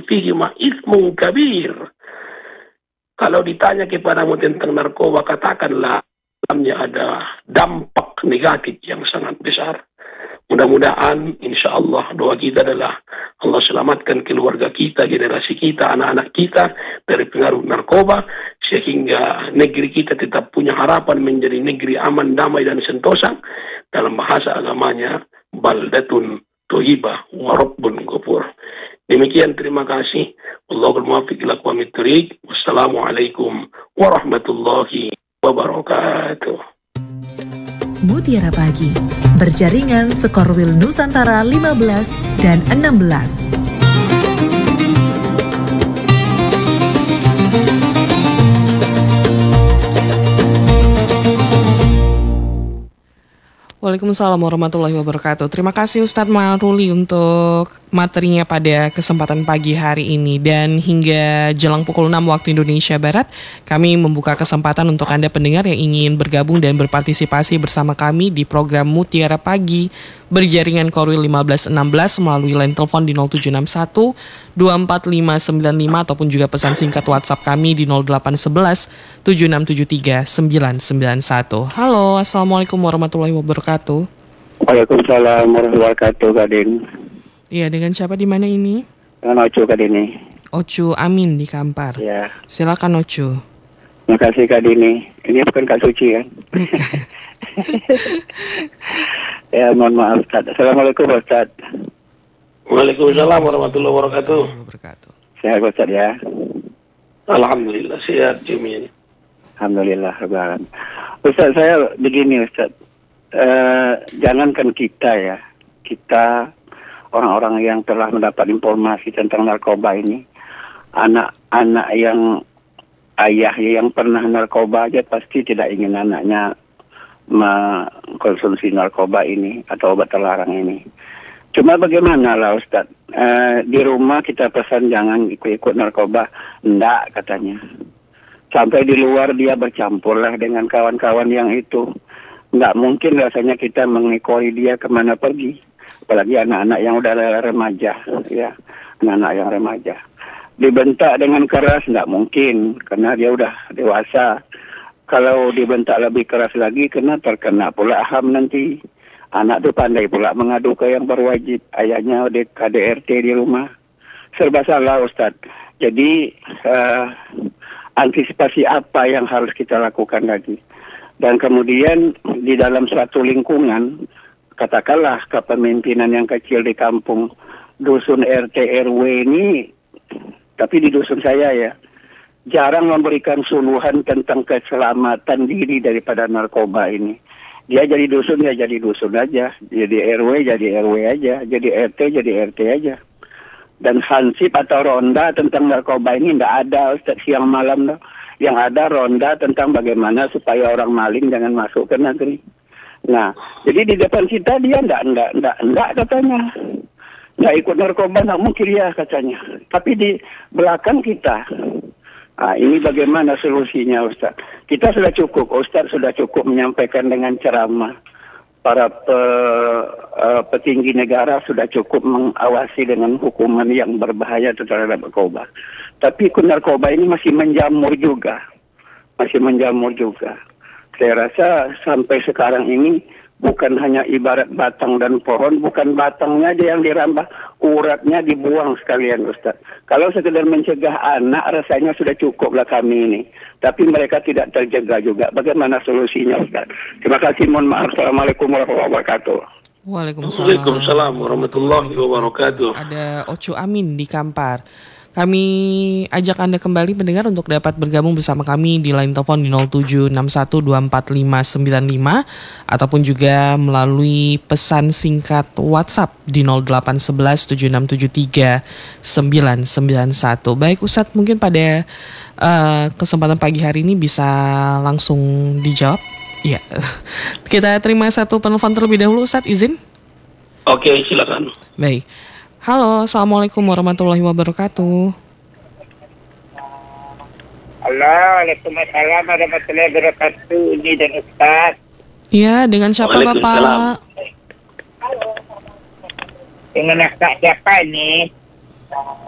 fihima ismun kabir. Kalau ditanya kepadamu tentang narkoba, katakanlah dalamnya ada dampak negatif yang sangat besar. Mudah-mudahan insya Allah doa kita adalah Allah selamatkan keluarga kita, generasi kita, anak-anak kita dari pengaruh narkoba, sehingga negeri kita tetap punya harapan menjadi negeri aman, damai, dan sentosa. Dalam bahasa agamanya, baldatun tohibah wa rabbun ghafur. Demikian, terima kasih. Allahul muwaffiq ila aqwamit thoriq. Wassalamualaikum warahmatullahi wabarakatuh. Mutiara Pagi, berjaringan Sekorwil Nusantara 15 dan 16. Waalaikumsalam warahmatullahi wabarakatuh. Terima kasih Ustadz Maruli untuk materinya pada kesempatan pagi hari ini. Dan hingga jelang pukul 6 waktu Indonesia Barat, kami membuka kesempatan untuk Anda pendengar yang ingin bergabung dan berpartisipasi bersama kami di program Mutiara Pagi berjaringan Korwil 1516 melalui line telepon di 0761 24595 ataupun juga pesan singkat WhatsApp kami di 0811 7673 991. Halo, Assalamualaikum warahmatullahi wabarakatuh. Waalaikumsalam warahmatullahi wabarakatuh, Kak Din. Iya, dengan siapa di mana ini? Dengan Ocu, Kak Dini. Ocu Amin di Kampar. Ya. Silakan Ocu. Terima kasih, Kak Dini. Ini bukan Kak Suci kan? Ya, mohon maaf, Ustaz. Assalamualaikum, Ustaz. Waalaikumsalam warahmatullahi wabarakatuh. Sehat, Ustaz, ya? Alhamdulillah, sehat Jimmy. Alhamdulillah, Ustaz, saya begini, Ustaz. Jangankan kita ya, kita orang-orang yang telah mendapat informasi tentang narkoba ini, anak-anak yang ayah yang pernah narkoba aja pasti tidak ingin anaknya mengkonsumsi narkoba ini atau obat terlarang ini. Cuma bagaimana lah Ustaz, di rumah kita pesan jangan ikut-ikut narkoba, enggak katanya. Sampai di luar dia bercampur lah dengan kawan-kawan yang itu. Enggak mungkin rasanya kita mengikori dia kemana pergi. Apalagi anak-anak yang udah remaja, ya, anak-anak yang remaja. Dibentak dengan keras enggak mungkin, karena dia udah dewasa. Kalau dibentak lebih keras lagi, terkena pula HAM nanti. Anak tuh pandai pula mengadu ke yang berwajib. Ayahnya KDRT di rumah. Serba salah, Ustaz. Jadi, antisipasi apa yang harus kita lakukan lagi? Dan kemudian, di dalam suatu lingkungan, katakanlah kepemimpinan yang kecil di kampung, dusun RT RW ini, tapi di dusun saya ya, jarang memberikan suluhan tentang keselamatan diri daripada narkoba ini. Dia jadi dusun, ya jadi dusun aja. Jadi RW, jadi RW aja. Jadi RT, jadi RT aja. Dan hansip atau ronda tentang narkoba ini tidak ada, Ustaz, siang malam. Yang ada ronda tentang bagaimana supaya orang maling jangan masuk ke negeri. Nah, jadi di depan kita dia enggak katanya. Enggak ikut narkoba, enggak mungkin ya katanya. Tapi di belakang kita, ini bagaimana solusinya, Ustaz? Kita sudah cukup, Ustaz sudah cukup menyampaikan dengan ceramah. Para petinggi negara sudah cukup mengawasi dengan hukuman yang berbahaya terhadap narkoba. Tapi narkoba ini masih menjamur juga. Saya rasa sampai sekarang ini bukan hanya ibarat batang dan pohon, bukan batangnya aja yang dirambah, uratnya dibuang sekalian, Ustaz. Kalau sekedar mencegah anak, rasanya sudah cukuplah kami ini. Tapi mereka tidak terjaga juga. Bagaimana solusinya, Ustaz? Terima kasih, mohon maaf. Assalamualaikum warahmatullahi wabarakatuh. Waalaikumsalam warahmatullahi wabarakatuh. Ada Ocu Amin di Kampar. Kami ajak Anda kembali mendengar untuk dapat bergabung bersama kami di line telepon di 0761245595 ataupun juga melalui pesan singkat WhatsApp di 08117673 991. Baik Ustadz, mungkin pada kesempatan pagi hari ini bisa langsung dijawab. Iya. Kita terima satu penelpon terlebih dahulu, Ustadz, izin? Oke, silakan. Baik. Halo, Assalamualaikum warahmatullahi wabarakatuh. Halo, Waalaikumsalam warahmatullahi wabarakatuh. Ini dan Ustaz. Iya, dengan siapa Bapak? Dengan Ustaz siapa ini?